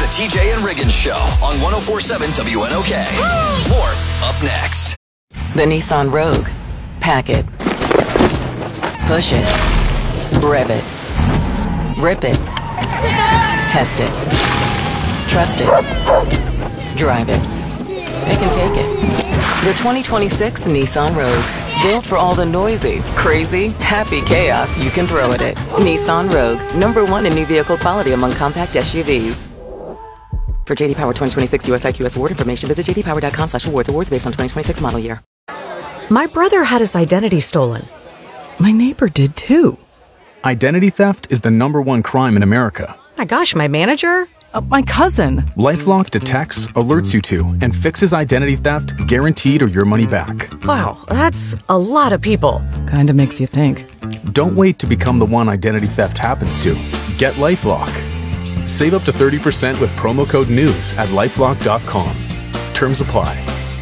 The TJ and Riggins Show on 104.7 WNOK. More up next. The Nissan Rogue. Pack it. Push it. Rev it. Rip it. Test it. Trust it. Drive it. Pick and take it. The 2026 Nissan Rogue. Built for all the noisy, crazy, happy chaos you can throw at it. Nissan Rogue. #1 in new vehicle quality among compact SUVs. For JD Power 2026 US IQS award information, visit jdpower.com/awards. Awards based on 2026 model year. My brother had his identity stolen. My neighbor did too. Identity theft is the #1 crime in America. My gosh, my manager? My cousin. LifeLock detects, alerts you to, and fixes identity theft guaranteed or your money back. Wow, that's a lot of people. Kinda makes you think. Don't wait to become the one identity theft happens to. Get LifeLock. Save up to 30% with promo code NEWS at lifelock.com. Terms apply.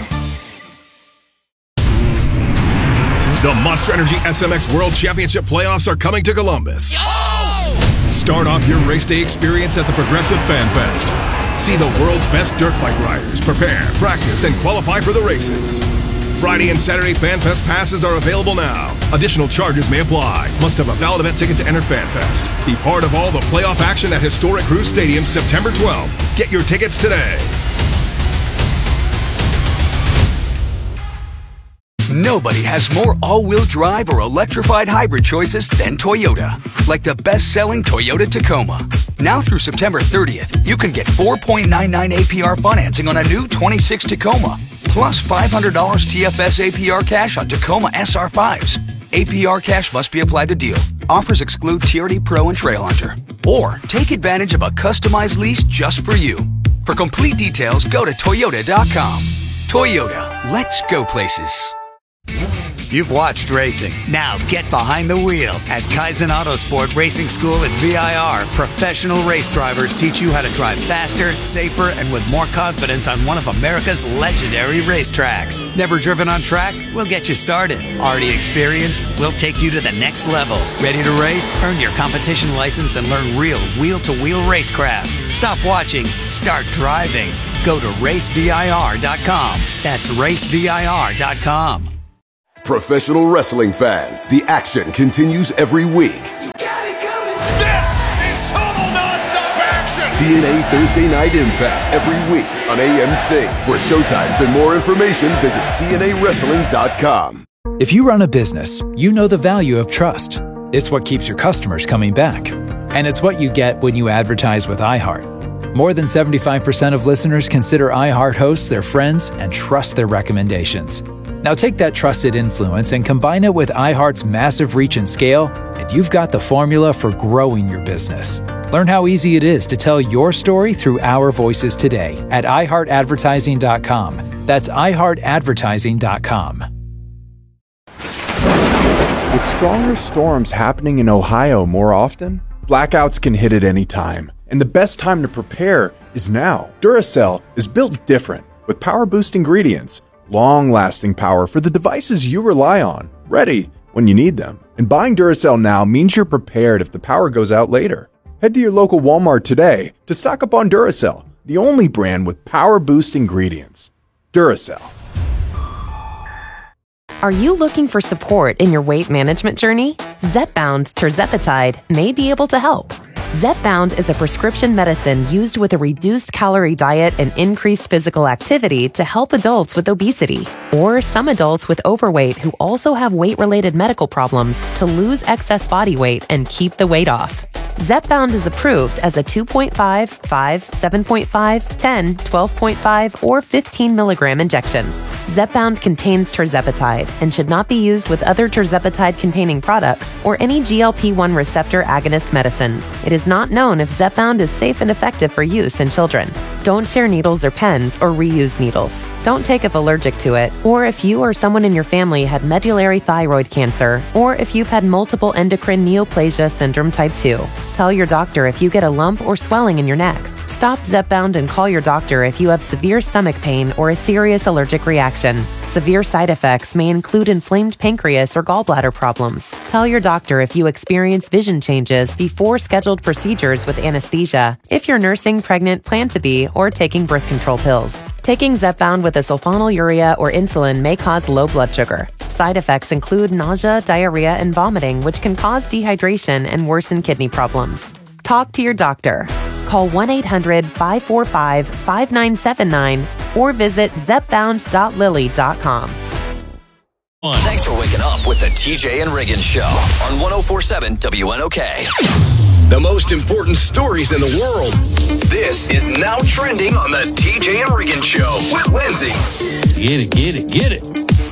The Monster Energy SMX World Championship playoffs are coming to Columbus. Start off your race day experience at the Progressive Fan Fest. See the world's best dirt bike riders prepare, practice, and qualify for the races. Friday and Saturday Fan Fest passes are available now. Additional charges may apply. Must have a valid event ticket to enter Fan Fest. Be part of all the playoff action at historic Cruise Stadium September 12th. Get your tickets today. Nobody has more all-wheel drive or electrified hybrid choices than Toyota. Like the best-selling Toyota Tacoma. Now through September 30th, you can get 4.99 APR financing on a new 26 Tacoma, plus $500 TFS APR cash on Tacoma SR5s. APR cash must be applied to deal. Offers exclude TRD Pro and Trail Hunter. Or take advantage of a customized lease just for you. For complete details, go to Toyota.com. Toyota, let's go places. You've watched racing. Now get behind the wheel. At Kaizen Autosport Racing School at VIR, professional race drivers teach you how to drive faster, safer, and with more confidence on one of America's legendary racetracks. Never driven on track? We'll get you started. Already experienced? We'll take you to the next level. Ready to race? Earn your competition license and learn real wheel-to-wheel racecraft. Stop watching. Start driving. Go to racevir.com. That's racevir.com. Professional wrestling fans, the action continues every week. This is total nonstop action. TNA Thursday Night Impact every week on AMC. For showtimes and more information, visit TNAWrestling.com. If you run a business, you know the value of trust. It's what keeps your customers coming back. And it's what you get when you advertise with iHeart. More than 75% of listeners consider iHeart hosts their friends and trust their recommendations. Now take that trusted influence and combine it with iHeart's massive reach and scale, and you've got the formula for growing your business. Learn how easy it is to tell your story through our voices today at iHeartAdvertising.com. That's iHeartAdvertising.com. With stronger storms happening in Ohio more often, blackouts can hit at any time. And the best time to prepare is now. Duracell is built different with power boost ingredients. Long-lasting power for the devices you rely on, ready when you need them. And buying Duracell now means you're prepared if the power goes out later. Head to your local Walmart today to stock up on Duracell, the only brand with power boost ingredients. Duracell. Are you looking for support in your weight management journey? Zepbound tirzepatide may be able to help. Zepbound is a prescription medicine used with a reduced calorie diet and increased physical activity to help adults with obesity or some adults with overweight who also have weight-related medical problems to lose excess body weight and keep the weight off. Zepbound is approved as a 2.5, 5, 7.5, 10, 12.5, or 15 milligram injection. Zepbound contains tirzepatide and should not be used with other tirzepatide-containing products or any GLP-1 receptor agonist medicines. It is not known if Zepbound is safe and effective for use in children. Don't share needles or pens or reuse needles. Don't take if allergic to it, or if you or someone in your family had medullary thyroid cancer, or if you've had multiple endocrine neoplasia syndrome type 2. Tell your doctor if you get a lump or swelling in your neck. Stop Zepbound and call your doctor if you have severe stomach pain or a serious allergic reaction. Severe side effects may include inflamed pancreas or gallbladder problems. Tell your doctor if you experience vision changes before scheduled procedures with anesthesia, if you're nursing, pregnant, plan to be, or taking birth control pills. Taking Zepbound with a sulfonylurea or insulin may cause low blood sugar. Side effects include nausea, diarrhea, and vomiting, which can cause dehydration and worsen kidney problems. Talk to your doctor. Call 1-800-545-5979 or visit zepbound.lily.com. Thanks for waking up with the TJ and Riggins Show on 104.7 WNOK. The most important stories in the world. This is now trending on the TJ and Riggins Show with Lindsay. Get it, get it, get it.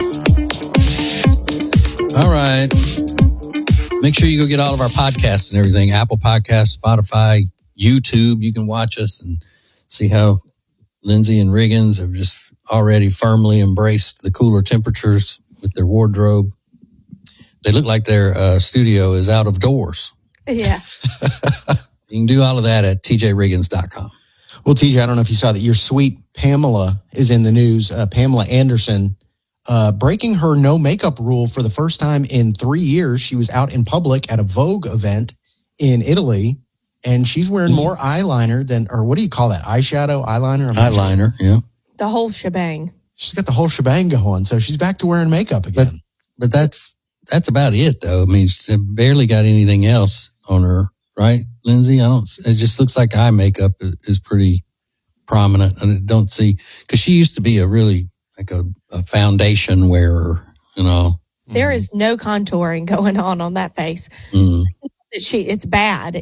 All right. Make sure you go get all of our podcasts and everything. Apple Podcasts, Spotify, YouTube. You can watch us and see how Lindsay and Riggins have just already firmly embraced the cooler temperatures with their wardrobe. They look like their studio is out of doors. Yeah. You can do all of that at tjriggins.com. Well, TJ, I don't know if you saw that your sweet Pamela is in the news. Pamela Anderson breaking her no makeup rule for the first time in 3 years. She was out in public at a Vogue event in Italy, and she's wearing more eyeliner than, or what do you call that? Eyeshadow, eyeliner? Eyeliner, yeah. The whole shebang. She's got the whole shebang going, so she's back to wearing makeup again. But that's about it, though. I mean, she barely got anything else on her, right, Lindsay? It just looks like eye makeup is pretty prominent. I don't see, because she used to be like a foundation wearer, you know. There is no contouring going on that face. Mm. It's bad.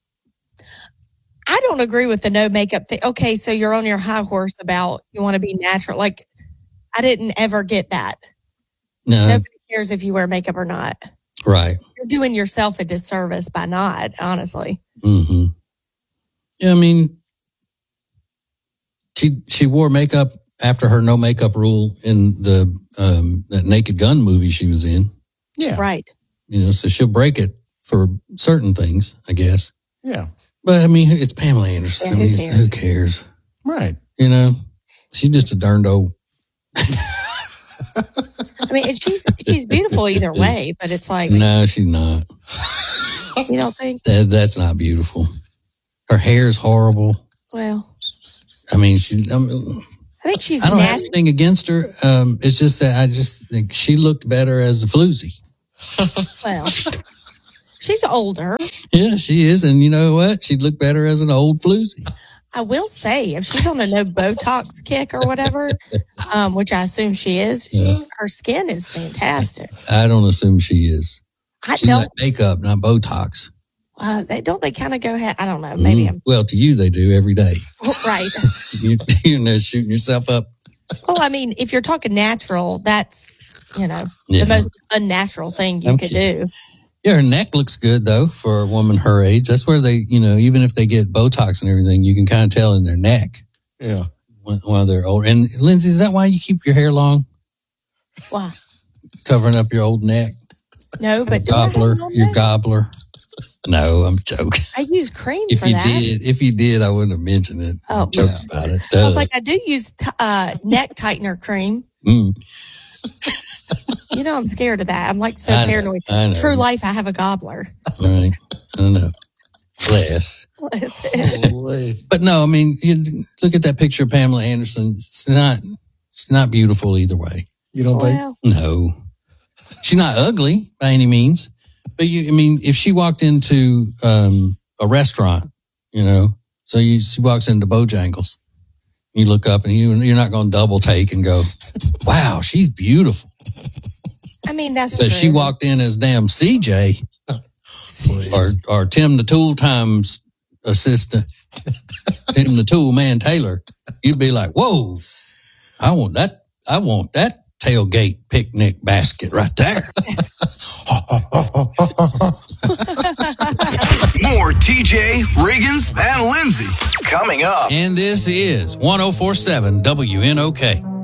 I don't agree with the no makeup thing. Okay, so you're on your high horse about you want to be natural. Like, I didn't ever get that. No. Nobody cares if you wear makeup or not. Right. You're doing yourself a disservice by not, honestly. Mm-hmm. Yeah, I mean, she wore makeup after her no makeup rule in the that Naked Gun movie she was in. Yeah. Right. You know, so she'll break it for certain things, I guess. Yeah. But I mean, it's Pamela Anderson. Yeah, I mean, who cares? Right. You know, she's just a darned old. I mean, she's beautiful either way, but it's like. No, she's not. You don't think? That's not beautiful. Her hair is horrible. Well. I mean, I think she's I don't have anything against her. It's just that I just think she looked better as a floozy. Well, she's older. Yeah, she is. And you know what? She'd look better as an old floozy. I will say, if she's on a no Botox kick or whatever, which I assume she is, her skin is fantastic. I don't assume she is. She's don't. like makeup, not Botox. They kind of go ahead. I don't know. Maybe I'm well, to you, they do every day. right. You're there shooting yourself up. Well, I mean, if you're talking natural, that's, the most unnatural thing you could do. Yeah, her neck looks good, though, for a woman her age. That's where they, even if they get Botox and everything, you can kind of tell in their neck. Yeah. While they're older. And, Lindsay, is that why you keep your hair long? Why? Covering up your old neck? No, but your gobbler. No, I'm joking. I use cream for that. If you did, I wouldn't have mentioned it. Oh, jokes about it. I was like, I do use neck tightener cream. Mm. I'm scared of that. I'm like so paranoid. I know. True life, I have a gobbler. Right. I know. Bless. But no, I mean, you look at that picture of Pamela Anderson. She's not beautiful either way. You don't think? No. She's not ugly by any means. But if she walked into a restaurant, so she walks into Bojangles, you look up and you're not going to double take and go, wow, she's beautiful. I mean, that's true. She walked in as damn CJ or Tim the Tool Time's assistant, Tim the Tool Man Taylor. You'd be like, whoa, I want that tailgate picnic basket right there. More TJ, Riggins, and Lindsay coming up. And this is 104.7 WNOK.